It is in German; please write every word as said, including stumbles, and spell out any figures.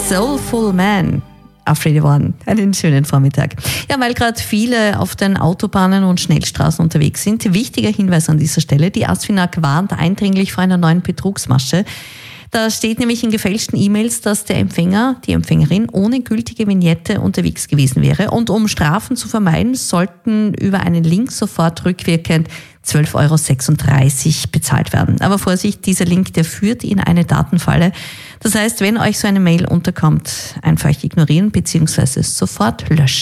Soulful Man auf Radio One. Einen schönen Vormittag. Ja, weil gerade viele auf den Autobahnen und Schnellstraßen unterwegs sind, wichtiger Hinweis an dieser Stelle. Die ASFINAG warnt eindringlich vor einer neuen Betrugsmasche. Da steht nämlich in gefälschten E-Mails, dass der Empfänger, die Empfängerin ohne gültige Vignette unterwegs gewesen wäre. Und um Strafen zu vermeiden, sollten über einen Link sofort rückwirkend zwölf Euro sechsunddreißig bezahlt werden. Aber Vorsicht, dieser Link, der führt in eine Datenfalle. Das heißt, wenn euch so eine Mail unterkommt, einfach ignorieren bzw. sofort löschen.